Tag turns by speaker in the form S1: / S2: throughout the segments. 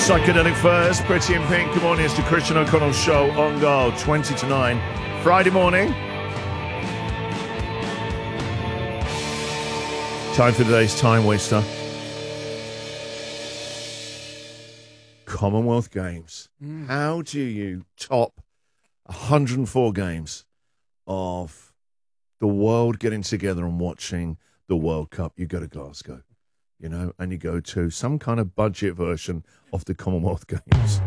S1: Psychedelic Furs, Pretty in Pink. Good morning, it's the Christian O'Connell Show on Go, 20 to 9, Friday morning. Time for today's Time Waster. Commonwealth Games. How do you top 104 games of the world getting together and watching the World Cup? You go to Glasgow, you know, and you go to some kind of budget version of the Commonwealth Games.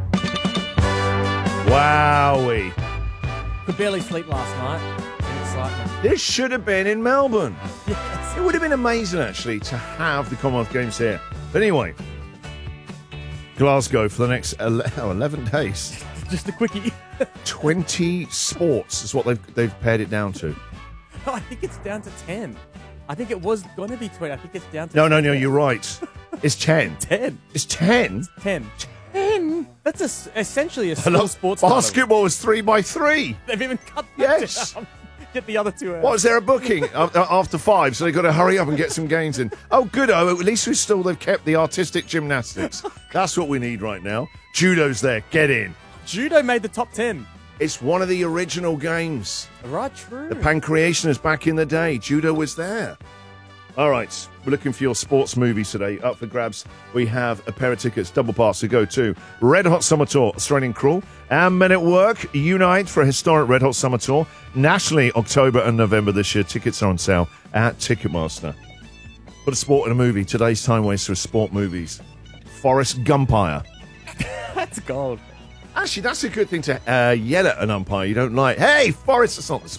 S1: Wowee.
S2: Could barely sleep last night in excitement.
S1: This should have been in Melbourne.
S2: Yes.
S1: It would have been amazing, actually, to have the Commonwealth Games here. But anyway, Glasgow for the next 11 days.
S2: Just a quickie.
S1: 20 sports is what they've pared it down to.
S2: No, I think it's down to 10. I think it was going to be 20. I think it's down to
S1: No,
S2: 10.
S1: you're right. It's 10.
S2: 10.
S1: It's 10?
S2: 10.
S1: 10?
S2: That's essentially a small sports
S1: Basketball was 3x3.
S2: They've even cut that
S1: Yes.
S2: down. Get the other two out.
S1: What, was there a booking after 5, so they've got to hurry up and get some games in? Oh, good. Oh, at least they've kept the artistic gymnastics. That's what we need right now. Judo's there. Get in.
S2: Judo made the top 10.
S1: It's one of the original games.
S2: Right, true.
S1: The Pancreationists back in the day. Judo was there. All right, we're looking for your sports movies today. Up for grabs, we have a pair of tickets, double pass to go to Red Hot Summer Tour, Australian Crawl, and Men at Work unite for a historic Red Hot Summer Tour. Nationally, October and November this year. Tickets are on sale at Ticketmaster. Put a sport in a movie. Today's Time Waster is sport movies. Forrest Gumpire.
S2: That's gold.
S1: Actually, that's a good thing to yell at an umpire you don't like. Hey, Forrest, that's not